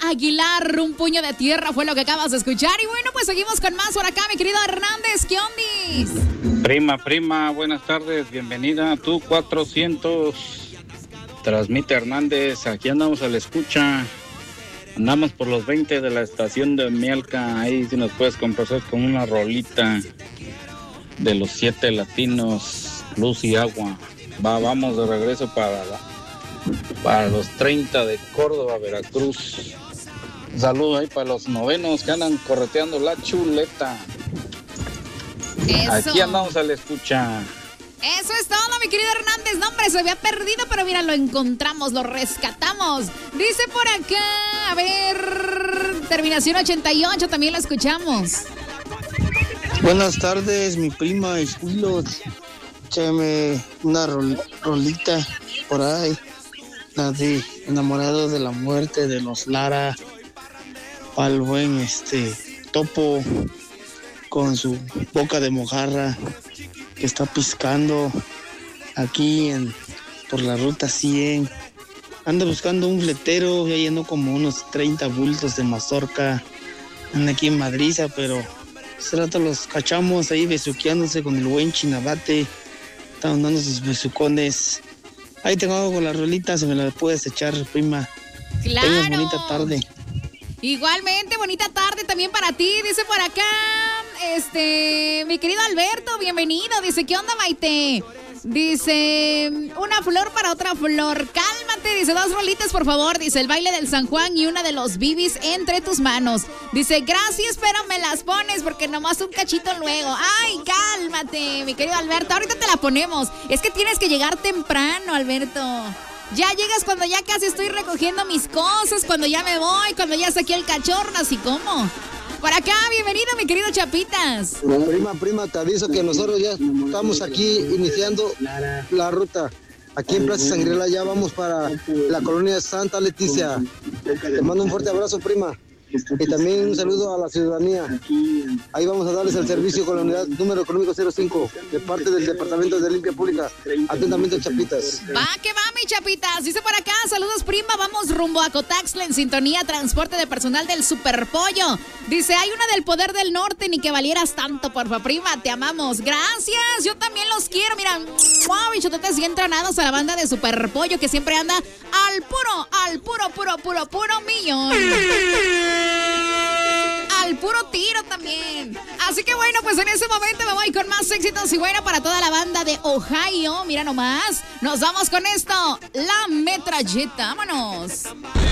Aguilar, un puño de tierra fue lo que acabas de escuchar. Y bueno, pues seguimos con más por acá, mi querido Hernández. ¿Qué ondis? Prima, buenas tardes, bienvenida. Tú 400, transmite Hernández, aquí andamos a la escucha. Andamos por los 20 de la estación de Mielca. Ahí si nos puedes complacer con una rolita de los 7 latinos, Luz y Agua. Vamos de regreso para los 30 de Córdoba, Veracruz. Un saludo ahí para los novenos que andan correteando la chuleta. Eso. Aquí andamos a la escucha. Eso es todo, mi querido Hernández. No, hombre, se había perdido, pero mira, lo encontramos, lo rescatamos. Dice por acá, a ver, terminación 88, también lo escuchamos. Buenas tardes, mi prima Escuilos. Échame una rolita por ahí. La de Enamorado de la Muerte de los Lara. Al buen Topo con su boca de mojarra que está piscando aquí por la ruta 100. Anda buscando un fletero, ya llenó como unos 30 bultos de mazorca. Anda aquí en Madriza, pero hace rato los cachamos ahí besuqueándose con el buen Chinabate. Están dando sus besucones. Ahí tengo con la rolita, se me la puedes echar, prima. Claro. Tengas bonita tarde. Igualmente, bonita tarde también para ti. Dice por acá, mi querido Alberto, bienvenido. Dice, ¿qué onda, Maite? Dice, una flor para otra flor. Cálmate, dice, 2 rolitas, por favor. Dice, el baile del San Juan y una de los bibis entre tus manos. Dice, gracias, pero me las pones porque nomás un cachito luego. Ay, cálmate, mi querido Alberto. Ahorita te la ponemos. Es que tienes que llegar temprano, Alberto. Ya llegas cuando ya casi estoy recogiendo mis cosas, cuando ya me voy, cuando ya saqué el cachorro, así como. Por acá, bienvenido, mi querido Chapitas. Prima, te aviso que nosotros ya estamos aquí iniciando la ruta. Aquí en Plaza Sangrela ya vamos para la colonia Santa Leticia. Te mando un fuerte abrazo, prima. Y también un saludo a la ciudadanía. Ahí vamos a darles el servicio con la unidad número económico 05 de parte del Departamento de Limpia Pública. Atentamente, Chapitas. Va que va, mi Chapitas. Dice por acá, saludos, prima. Vamos rumbo a Cotaxla en sintonía, transporte de personal del Superpollo. Dice, hay una del Poder del Norte, ni que valieras tanto, porfa, prima. Te amamos. Gracias, yo también los quiero. Mira, bichototes y entrenados a la banda de Superpollo que siempre anda al puro millón. Al puro tiro también. Así que bueno, pues en ese momento me voy con más éxitos y bueno para toda la banda de Ohio. Mira nomás, nos vamos con esto, La Metralleta. Vámonos.